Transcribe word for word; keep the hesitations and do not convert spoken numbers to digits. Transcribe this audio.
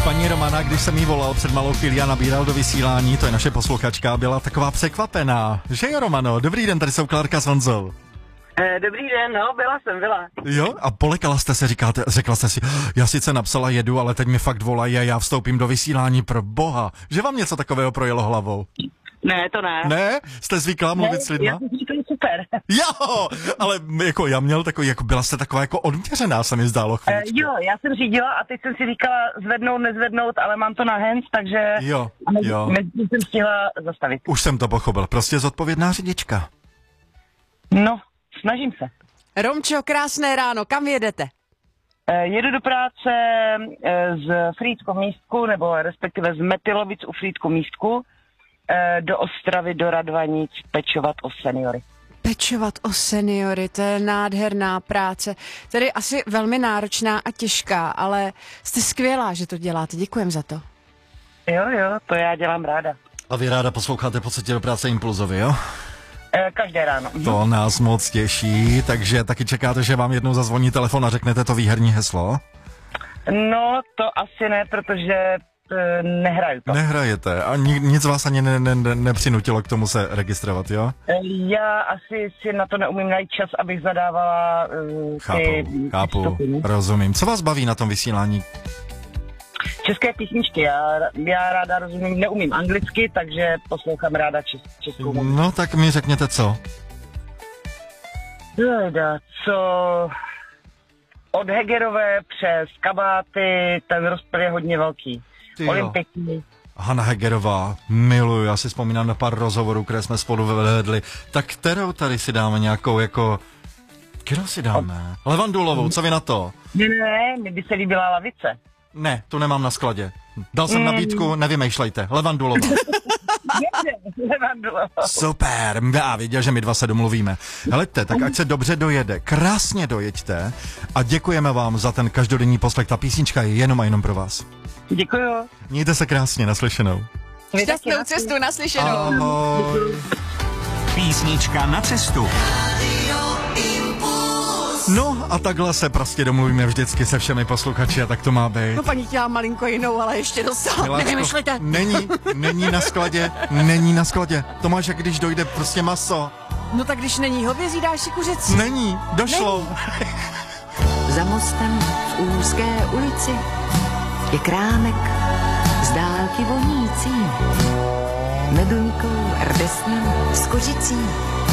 Paní Romana, když jsem jí volal před malou chvílí a nabíral do vysílání, to je naše posluchačka, byla taková překvapená. Že jo, Romano? Dobrý den, tady jsou Klárka s Honzou. Eh, dobrý den, no, byla jsem, byla. Jo? A polekala jste se, říkáte, řekla jste si, já sice napsala jedu, ale teď mi fakt volají a já vstoupím do vysílání, pro boha. Že vám něco takového projelo hlavou? Ne, to ne. Ne? Jste zvyklá mluvit ne, s lidma? Já jsem si to super. Jo, ale jako já měl takový, jako byla jste taková jako odměřená, se mi zdálo chvíličku. Uh, jo, já jsem řídila a teď jsem si říkala zvednout, nezvednout, ale mám to na hands, takže Jo, mezi, jo. mezi jsem stihla zastavit. Už jsem to pochopil, prostě zodpovědná řidička. No, snažím se. Romčo, krásné ráno, kam jedete? Uh, jedu do práce uh, z Frýdku Místku, nebo respektive z Metylovic u Frýdku Místku, uh, do Ostravy, do Radvanic, pečovat o seniory. Pečovat o seniory, to je nádherná práce. Tedy asi velmi náročná a těžká, ale jste skvělá, že to děláte. Děkujem za to. Jo, jo, to já dělám ráda. A vy ráda posloucháte Pocitě do práce Impulzovi, jo? Uh, každé ráno. To nás moc těší, takže taky čekáte, že vám jednou zazvoní telefon a řeknete to výherní heslo? No, to asi ne, protože uh, nehraju to. Nehrajete a ni- nic vás ani ne- ne- ne- nepřinutilo k tomu se registrovat, jo? Já asi si na to neumím najít čas, abych zadávala uh, Chápu, ty chápu, vstupy. rozumím. Co vás baví na tom vysílání? České písničky, já, já ráda rozumím, neumím anglicky, takže poslouchám ráda čes, českou muziku. No tak mi řekněte co. Jejda, co od Hegerové přes kabáty, ten rozpěl je hodně velký. Ty jo. Olympiky. Hana Hegerová, miluju, já si vzpomínám na pár rozhovorů, které jsme spolu vedli. Tak kterou tady si dáme nějakou jako... Kterou si dáme? Levandulovou, co vy na to? Ne, ne, mi by se líbila Lavice. Ne, tu nemám na skladě. Dal jsem nabídku, nevymýšlejte. Levandulová. Super, já věděl, že my dva se domluvíme. Heleďte, tak ať se dobře dojede, krásně dojeďte a děkujeme vám za ten každodenní poslech. Ta písnička je jenom a jenom pro vás. Děkuju. Mějte se krásně, naslyšenou. Šťastnou cestu, naslyšenou. Ahoj. Písnička na cestu. No a takhle se prostě domluvíme vždycky se všemi posluchači a tak to má být. No paní chtěla malinko jinou, ale ještě dostala. Miláčko, Nevymyšlejte. Není, není na skladě, není na skladě. To máš, jak když dojde prostě maso. No tak když není hovězí, dáš si kuřecí. Není, došlo. Za mostem v úzké ulici je krámek z dálky vonící, meduňkou, rdesnem, s kořicí.